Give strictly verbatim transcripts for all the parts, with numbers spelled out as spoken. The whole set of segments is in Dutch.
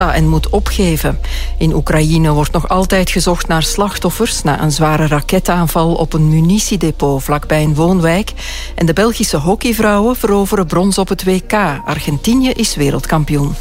en moet opgeven. In Oekraïne wordt nog altijd gezocht naar slachtoffers na een zware raketaanval op een munitiedepot vlakbij een woonwijk. En de Belgische hockeyvrouwen veroveren brons op het W K. Argentinië is wereldkampioen.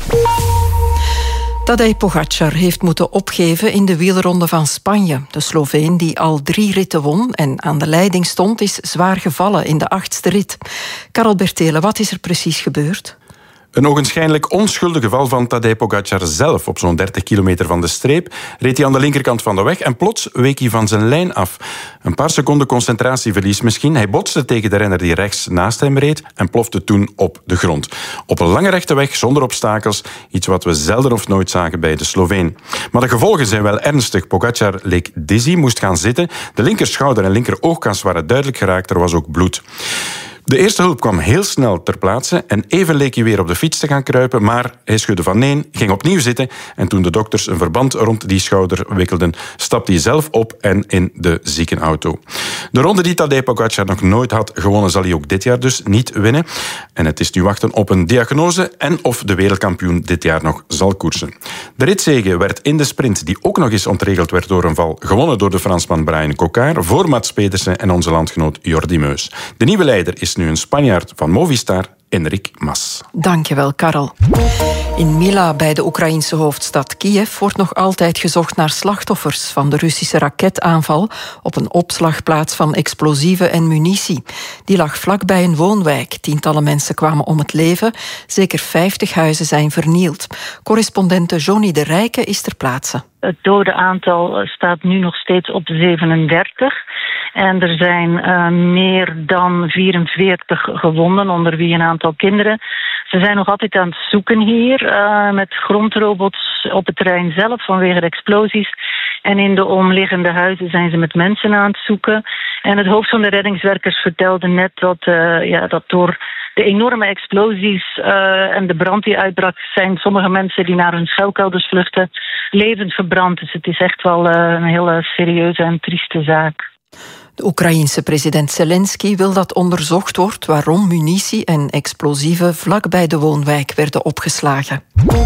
Tadej Pogačar heeft moeten opgeven in de wielronde van Spanje. De Sloveen, die al drie ritten won en aan de leiding stond, is zwaar gevallen in de achtste rit. Karel Bertele, wat is er precies gebeurd? Een ogenschijnlijk onschuldig geval van Tadej Pogačar zelf. Op zo'n dertig kilometer van de streep reed hij aan de linkerkant van de weg en plots week hij van zijn lijn af. Een paar seconden concentratieverlies misschien. Hij botste tegen de renner die rechts naast hem reed en plofte toen op de grond. Op een lange rechte weg zonder obstakels, iets wat we zelden of nooit zagen bij de Sloveen. Maar de gevolgen zijn wel ernstig. Pogačar leek dizzy, moest gaan zitten. De linkerschouder en linkeroogkas waren duidelijk geraakt, er was ook bloed. De eerste hulp kwam heel snel ter plaatse en even leek hij weer op de fiets te gaan kruipen, maar hij schudde van nee, ging opnieuw zitten en toen de dokters een verband rond die schouder wikkelden, stapte hij zelf op en in de ziekenauto. De ronde die Tadej Pogačar nog nooit had gewonnen, zal hij ook dit jaar dus niet winnen. En het is nu wachten op een diagnose en of de wereldkampioen dit jaar nog zal koersen. De ritzege werd in de sprint, die ook nog eens ontregeld werd door een val, gewonnen door de Fransman Bryan Coquard voor Mats Pedersen en onze landgenoot Jordi Meus. De nieuwe leider is nu een Spanjaard van Movistar, Enric Mas. Dankjewel, Karel. In Mila, bij de Oekraïnse hoofdstad Kiev, wordt nog altijd gezocht naar slachtoffers van de Russische raketaanval op een opslagplaats van explosieven en munitie. Die lag vlakbij een woonwijk. Tientallen mensen kwamen om het leven. Zeker vijftig huizen zijn vernield. Correspondente Johnny de Rijke is ter plaatse. Het dodenaantal staat nu nog steeds op zevenendertig. En er zijn uh, meer dan vierenveertig gewonden, onder wie een aantal kinderen. Ze zijn nog altijd aan het zoeken hier, uh, met grondrobots op het terrein zelf vanwege de explosies. En in de omliggende huizen zijn ze met mensen aan het zoeken. En het hoofd van de reddingswerkers vertelde net dat, uh, ja, dat door de enorme explosies uh, en de brand die uitbrak, zijn sommige mensen die naar hun schuilkelders vluchten levend verbrand. Dus het is echt wel uh, een hele serieuze en trieste zaak. De Oekraïense president Zelensky wil dat onderzocht wordt waarom munitie en explosieven vlakbij de woonwijk werden opgeslagen.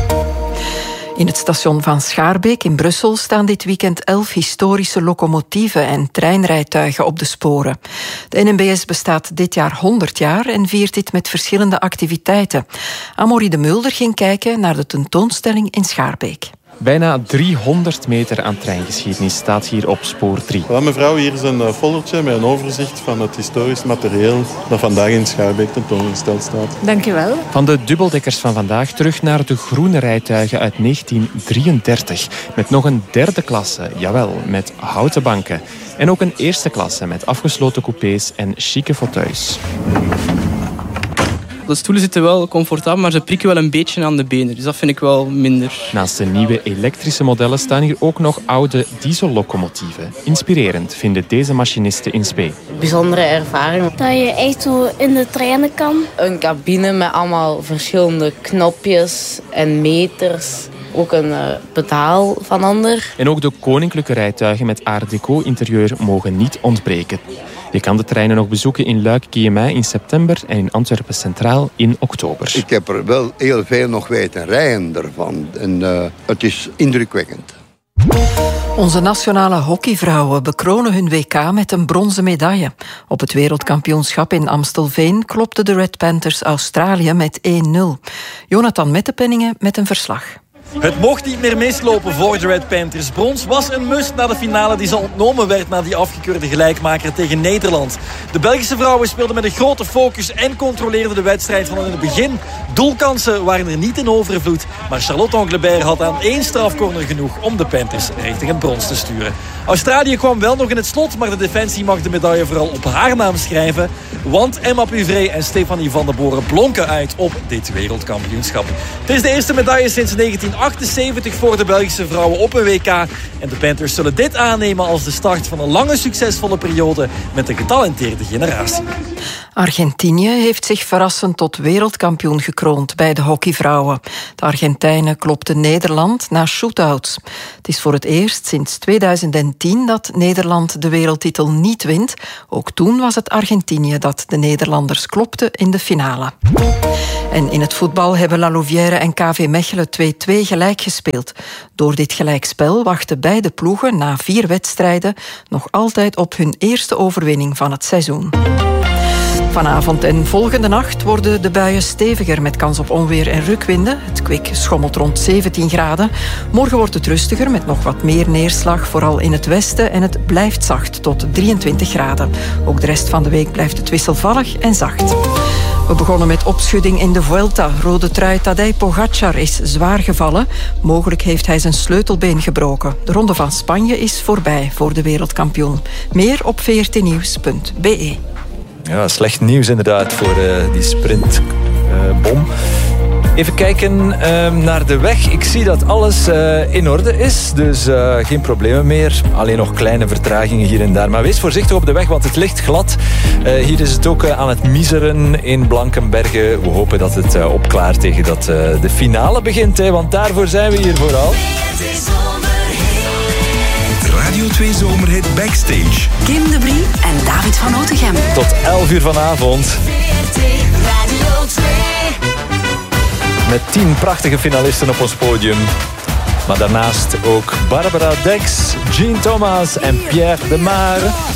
In het station van Schaarbeek in Brussel staan dit weekend elf historische locomotieven en treinrijtuigen op de sporen. De N M B S bestaat dit jaar honderd jaar en viert dit met verschillende activiteiten. Amory de Mulder ging kijken naar de tentoonstelling in Schaarbeek. Bijna driehonderd meter aan treingeschiedenis staat hier op spoor drie. Ja, mevrouw, hier is een foldertje met een overzicht van het historisch materieel dat vandaag in Schaarbeek tentoongesteld staat. Dank u wel. Van de dubbeldekkers van vandaag terug naar de groene rijtuigen uit negentien drieëndertig. Met nog een derde klasse, jawel, met houten banken. En ook een eerste klasse met afgesloten coupés en chique fauteuils. De stoelen zitten wel comfortabel, maar ze prikken wel een beetje aan de benen. Dus dat vind ik wel minder. Naast de nieuwe elektrische modellen staan hier ook nog oude diesellocomotieven. Inspirerend vinden deze machinisten in spe. Bijzondere ervaring. Dat je echt zo in de treinen kan. Een cabine met allemaal verschillende knopjes en meters. Ook een uh, pedaal van ander. En ook de koninklijke rijtuigen met art deco interieur mogen niet ontbreken. Je kan de treinen nog bezoeken in Luik-Guillemijn in september en in Antwerpen Centraal in oktober. Ik heb er wel heel veel nog weten rijden ervan. En uh, het is indrukwekkend. Onze nationale hockeyvrouwen bekronen hun W K met een bronzen medaille. Op het wereldkampioenschap in Amstelveen klopten de Red Panthers Australië met één nul. Jonathan Mettepenningen met een verslag. Het mocht niet meer mislopen voor de Red Panthers. Brons was een must na de finale die ze ontnomen werd na die afgekeurde gelijkmaker tegen Nederland. De Belgische vrouwen speelden met een grote focus en controleerden de wedstrijd van in het begin. Doelkansen waren er niet in overvloed, maar Charlotte Anglebert had aan één strafcorner genoeg om de Panthers richting het brons te sturen. Australië kwam wel nog in het slot, maar de defensie mag de medaille vooral op haar naam schrijven. Want Emma Puvray en Stefanie van der Boren blonken uit op dit wereldkampioenschap. Het is de eerste medaille sinds negentien achtenzeventig voor de Belgische vrouwen op een W K. En de Panthers zullen dit aannemen als de start van een lange succesvolle periode met een getalenteerde generatie. Argentinië heeft zich verrassend tot wereldkampioen gekroond bij de hockeyvrouwen. De Argentijnen klopten Nederland na shootouts. Het is voor het eerst sinds tweeduizend tien dat Nederland de wereldtitel niet wint. Ook toen was het Argentinië dat de Nederlanders klopte in de finale. En in het voetbal hebben La Louvière en K V Mechelen twee-twee gelijk gespeeld. Door dit gelijkspel wachten beide ploegen na vier wedstrijden nog altijd op hun eerste overwinning van het seizoen. Vanavond en volgende nacht worden de buien steviger met kans op onweer en rukwinden. Het kwik schommelt rond zeventien graden. Morgen wordt het rustiger met nog wat meer neerslag, vooral in het westen. En het blijft zacht tot drieëntwintig graden. Ook de rest van de week blijft het wisselvallig en zacht. We begonnen met opschudding in de Vuelta. Rode trui Tadej Pogacar is zwaar gevallen. Mogelijk heeft hij zijn sleutelbeen gebroken. De Ronde van Spanje is voorbij voor de wereldkampioen. Meer op v r t nieuws punt b e. Ja, slecht nieuws inderdaad voor uh, die sprintbom. Uh, Even kijken uh, naar de weg. Ik zie dat alles uh, in orde is, dus uh, geen problemen meer. Alleen nog kleine vertragingen hier en daar. Maar wees voorzichtig op de weg, want het ligt glad. Uh, hier is het ook uh, aan het miseren in Blankenberge. We hopen dat het uh, opklaart tegen dat uh, de finale begint, hè, want daarvoor zijn we hier vooral. Radio twee Zomerhit Backstage. Kim de Brie en David van Otegem. Tot elf uur vanavond. Met tien prachtige finalisten op ons podium. Maar daarnaast ook Barbara Dex, Jean Thomas en Pierre de Mare.